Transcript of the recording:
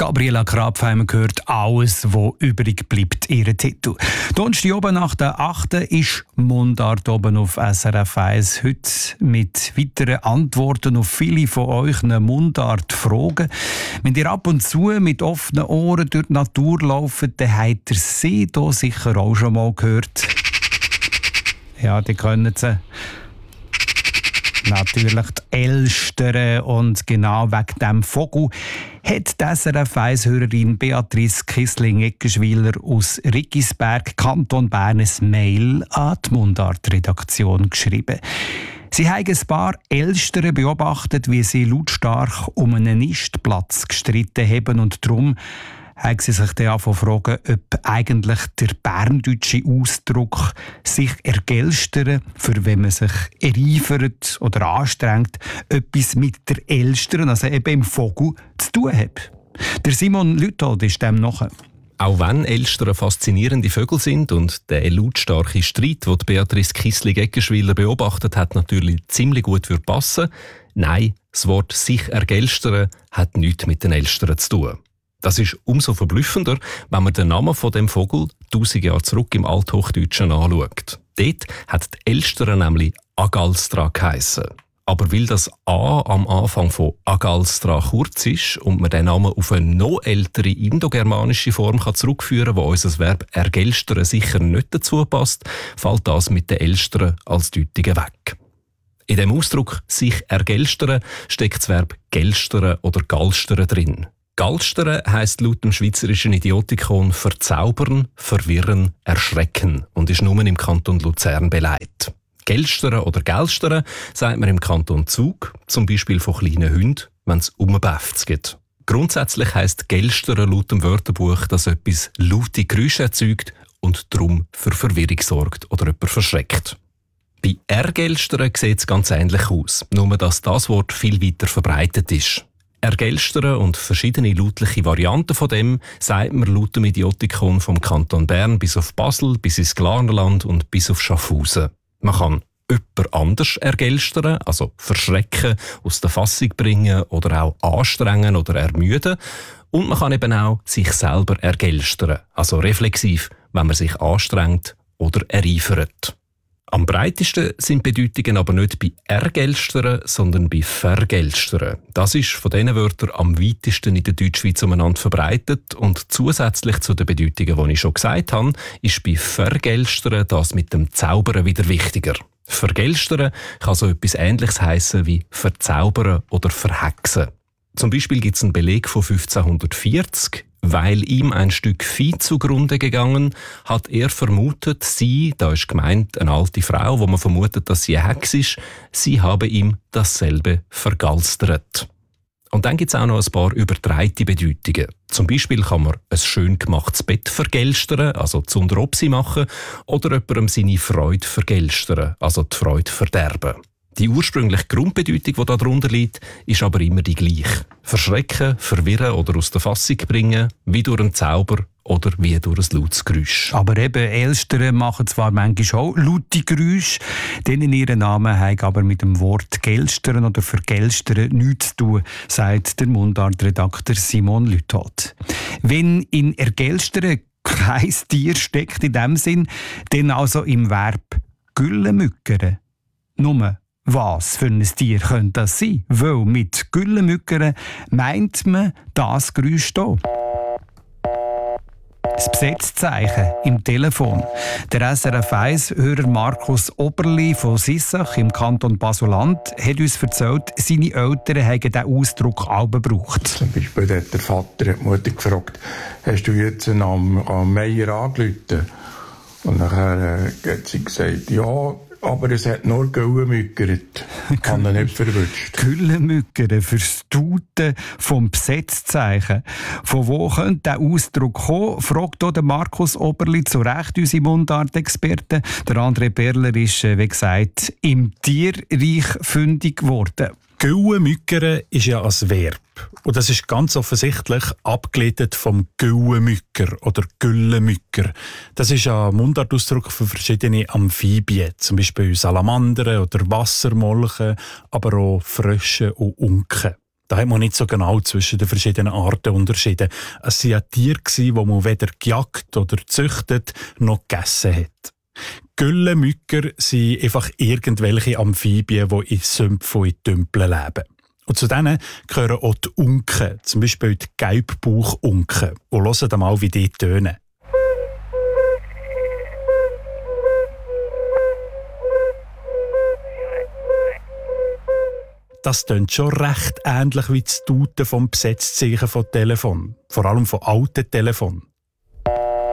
Gabriela Krapfheimer gehört «Alles, was übrig bleibt», ihren Titel. Donnerstag oben nach der 8. ist Mundart oben auf SRF 1. Heute mit weiteren Antworten auf viele von euch Mundart-Fragen. Wenn ihr ab und zu mit offenen Ohren durch die Natur lauft, dann habt ihr sie hier sicher auch schon mal gehört. Ja, die können sie. Natürlich die Elstern. Und genau wegen diesem Vogel hat die SRF 1-Hörerin Beatrice Kissling-Eckenschwiler aus Riggisberg, Kanton Bern, ein Mail an die Mundart-Redaktion geschrieben. Sie haben ein paar Elstern beobachtet, wie sie lautstark um einen Nistplatz gestritten haben, und darum haben sie sich dann fragen, ob eigentlich der berndeutsche Ausdruck «sich ergelstern», für wenn man sich ereifert oder anstrengt, etwas mit der Elstern, also eben im Vogel, zu tun hat. Der Simon Lüthold ist dem nachher. Auch wenn Elstern faszinierende Vögel sind und der lautstarke Streit, den Beatrice Kissling-Eckenschwiler beobachtet hat, natürlich ziemlich gut passen. Nein, das Wort «sich ergelstern» hat nichts mit den Elstern zu tun. Das ist umso verblüffender, wenn man den Namen von dem Vogel 1000 Jahre zurück im Althochdeutschen anschaut. Dort hat die Elstern nämlich Agalstra geheissen. Aber weil das A am Anfang von Agalstra kurz ist und man den Namen auf eine noch ältere indogermanische Form zurückführen kann, wo unser Verb ergelstern sicher nicht dazu passt, fällt das mit den Elstern als Deutungen weg. In dem Ausdruck «sich ergelstern» steckt das Verb gelstern oder galstern drin. Galstern heisst laut dem schweizerischen Idiotikon verzaubern, verwirren, erschrecken und ist nur im Kanton Luzern beleidigt. Gelstern oder Gelstern sagt man im Kanton Zug, zum Beispiel von kleinen Hunden, wenn es Bäffs gibt. Grundsätzlich heisst Gelstern laut dem Wörterbuch, dass etwas laute Geräusche erzeugt und darum für Verwirrung sorgt oder jemand verschreckt. Bei Ergelstern sieht es ganz ähnlich aus, nur dass das Wort viel weiter verbreitet ist. Ergelstern und verschiedene lautliche Varianten von dem sagt man laut dem Idiotikon vom Kanton Bern bis auf Basel, bis ins Glarnerland und bis auf Schaffhausen. Man kann jemand anders ergelstern, also verschrecken, aus der Fassung bringen oder auch anstrengen oder ermüden. Und man kann eben auch sich selber ergelstern, also reflexiv, wenn man sich anstrengt oder ereifert. Am breitesten sind Bedeutungen aber nicht bei ergelstern, sondern bei vergelstern. Das ist von diesen Wörtern am weitesten in der Deutschschweiz umeinander verbreitet, und zusätzlich zu den Bedeutungen, die ich schon gesagt habe, ist bei vergelstern das mit dem Zaubern wieder wichtiger. Vergelstern kann so etwas Ähnliches heissen wie verzaubern oder verhexen. Zum Beispiel gibt es einen Beleg von 1540. Weil ihm ein Stück Vieh zugrunde gegangen, hat er vermutet, sie, da ist gemeint eine alte Frau, wo man vermutet, dass sie eine Hexe ist, sie habe ihm dasselbe vergalstert. Und dann gibt es auch noch ein paar übertreite Bedeutungen. Zum Beispiel kann man ein schön gemachtes Bett vergelstern, also zu Unteropsi machen, oder jemandem seine Freude vergelstern, also die Freude verderben. Die ursprüngliche Grundbedeutung, die darunter liegt, ist aber immer die gleiche. Verschrecken, verwirren oder aus der Fassung bringen, wie durch einen Zauber oder wie durch ein lautes Geräusch. Aber eben, Elstern machen zwar manchmal auch laute Geräusche, denen ihren Namen haben aber mit dem Wort gelstern oder vergelstern nichts zu tun, sagt der Mundart-Redakteur Simon Lüthold. Wenn in ergelstern kein Tier steckt in dem Sinn, dann also im Verb güllemückern. Nur was für ein Tier könnte das sein? Weil mit Güllemückern meint man das Geräusch hier. Das Besetzzeichen im Telefon. Der SRF 1-Hörer Markus Oberli von Sissach im Kanton Basel-Land hat uns erzählt, seine Eltern haben diesen Ausdruck auch gebraucht. Zum Beispiel hat der Vater die Mutter gefragt, hast du jetzt am Meier angerufen? Und nachher hat sie gesagt, ja, aber es hat nur Güllemückert. Kann er nicht verwünscht. Güllemückern für das Tuten vom Besetzzeichen. Von wo könnte der Ausdruck kommen, fragt auch der Markus Oberli zu Recht, unsere Mundart-Experte. Der André Perler ist, wie gesagt, im Tierreich fündig geworden. Güllemückern ist ja ein Verb. Und das ist ganz offensichtlich abgeleitet vom Güllemücker oder Güllemücker. Das ist ein Mundartausdruck für verschiedene Amphibien, zum Beispiel Salamandern oder Wassermolchen, aber auch Frösche und Unken. Da hat man nicht so genau zwischen den verschiedenen Arten unterschieden. Es waren ja Tiere, die man weder gejagt oder gezüchtet noch gegessen hat. Güllemücker sind einfach irgendwelche Amphibien, die in Sümpfen und in Tümpeln leben. Und zu denen gehören auch die Unken, zum Beispiel die Gelbbauchunken. Und hört mal, wie die tönen. Das tönt schon recht ähnlich wie das Tuten vom Besetzzeichen von Telefon. Vor allem von alten Telefonen.